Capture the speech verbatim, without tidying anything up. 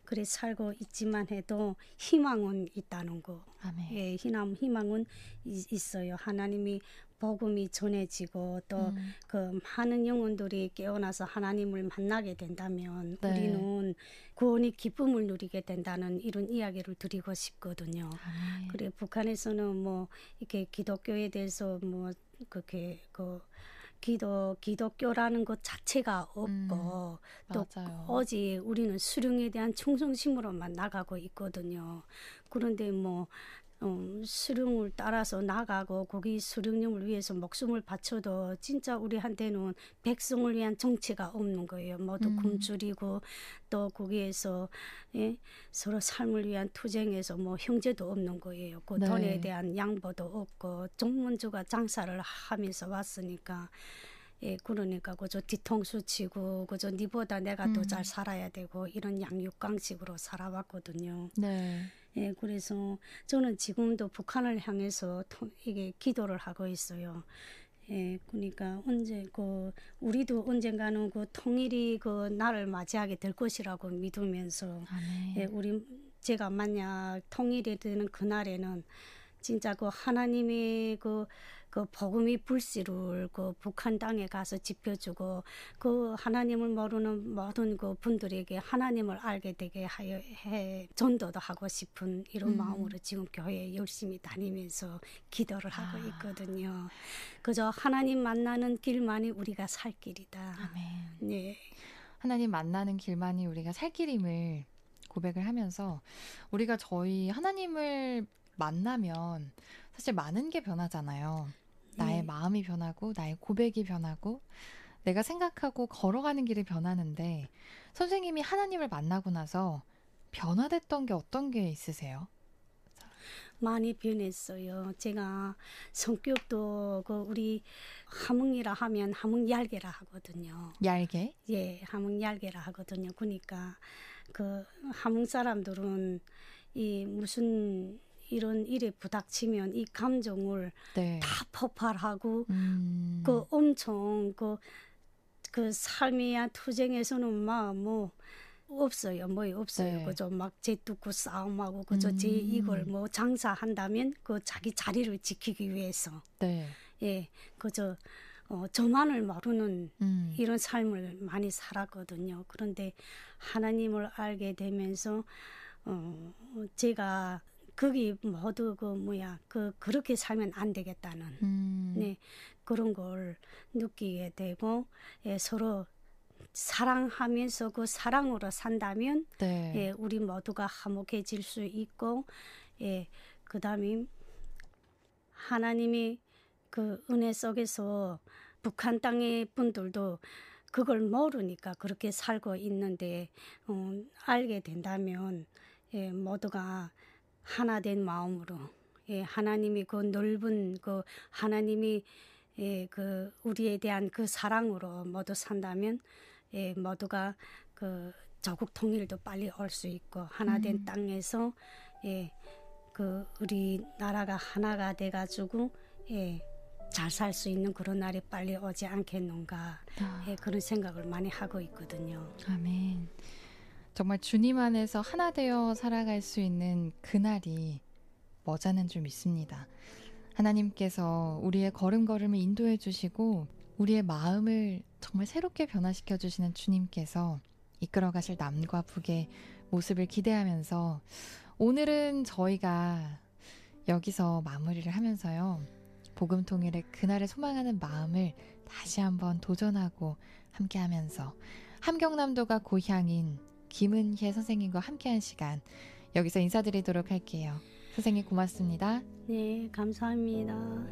그래 살고 있지만 해도 희망은 있다는 거. 아멘. 예, 희망, 희망은 이- 있어요. 하나님이 복음이 전해지고 또 그 음. 많은 영혼들이 깨어나서 하나님을 만나게 된다면 네. 우리는 구원의 기쁨을 누리게 된다는 이런 이야기를 드리고 싶거든요. 아멘. 그래 북한에서는 뭐 이렇게 기독교에 대해서 뭐 그렇게 그 기도 기독교라는 것 자체가 없고 음, 또 맞아요. 오직 우리는 수령에 대한 충성심으로만 나가고 있거든요. 그런데 뭐 음, 수령을 따라서 나가고 거기 수령님을 위해서 목숨을 바쳐도 진짜 우리한테는 백성을 위한 정체가 없는 거예요. 모두 음. 굶주리고 또 거기에서 예, 서로 삶을 위한 투쟁에서 뭐 형제도 없는 거예요. 그 네. 돈에 대한 양보도 없고 종문주가 장사를 하면서 왔으니까 예, 그러니까 그저 뒤통수 치고 그저 니보다 내가 더 잘 음. 살아야 되고 이런 양육강식으로 살아왔거든요. 네. 예, 그래서 저는 지금도 북한을 향해서 통, 이게 기도를 하고 있어요. 예, 그러니까 언제 그 우리도 언젠가는 그 통일이 그 날을 맞이하게 될 것이라고 믿으면서 아멘. 예, 우리 제가 만약 통일이 되는 그날에는 진짜 그 하나님의 그, 그 복음의 불씨를 그 북한 땅에 가서 지펴주고 그 하나님을 모르는 모든 그 분들에게 하나님을 알게 되게 하여 해 전도도 하고 싶은 이런 음. 마음으로 지금 교회에 열심히 다니면서 기도를 하고 아. 있거든요. 그저 하나님 만나는 길만이 우리가 살 길이다. 아멘. 네. 하나님 만나는 길만이 우리가 살 길임을 고백을 하면서 우리가 저희 하나님을 만나면 사실 많은 게 변하잖아요. 나의 네. 마음이 변하고 나의 고백이 변하고 내가 생각하고 걸어가는 길이 변하는데 선생님이 하나님을 만나고 나서 변화됐던 게 어떤 게 있으세요? 많이 변했어요. 제가 성격도 그 우리 함흥이라 하면 함흥 얄개라 하거든요. 얇게? 예, 함흥 얄개라 하거든요. 그러니까 그 함흥 사람들은 이 무슨 이런 일에 부닥치면 이 감정을 네. 다 폭발하고 음. 그 엄청 그, 그 삶의 투쟁에서는 막 뭐 없어요. 뭐 없어요. 네. 그저 막 제뚜고 싸움하고 그저 음. 제 이걸 뭐 장사한다면 그 자기 자리를 지키기 위해서 네. 예, 그저 어, 저만을 모르는 음. 이런 삶을 많이 살았거든요. 그런데 하나님을 알게 되면서 어, 제가 거기 모두 그 뭐야 그 그렇게 살면 안 되겠다는 음. 네 그런 걸 느끼게 되고 예, 서로 사랑하면서 그 사랑으로 산다면 네. 예, 우리 모두가 화목해질 수 있고 예, 그다음에 하나님이 그 은혜 속에서 북한 땅의 분들도 그걸 모르니까 그렇게 살고 있는데 어, 알게 된다면 예, 모두가 하나 된 마음으로 예, 하나님이 그 넓은 그 하나님이 예, 그 우리에 대한 그 사랑으로 모두 산다면 예, 모두가 그 조국 통일도 빨리 올 수 있고 하나 된 음. 땅에서 예, 그 우리 나라가 하나가 돼가지고 예, 잘 살 수 있는 그런 날이 빨리 오지 않겠는가 아. 예, 그런 생각을 많이 하고 있거든요. 아멘. 정말 주님 안에서 하나 되어 살아갈 수 있는 그날이 머지않은 줄 믿습니다. 하나님께서 우리의 걸음걸음을 인도해 주시고 우리의 마음을 정말 새롭게 변화시켜 주시는 주님께서 이끌어 가실 남과 북의 모습을 기대하면서 오늘은 저희가 여기서 마무리를 하면서요. 복음 통일의 그날을 소망하는 마음을 다시 한번 도전하고 함께하면서 함경남도가 고향인 김은혜 선생님과 함께한 시간 여기서 인사드리도록 할게요. 선생님 고맙습니다. 네, 감사합니다.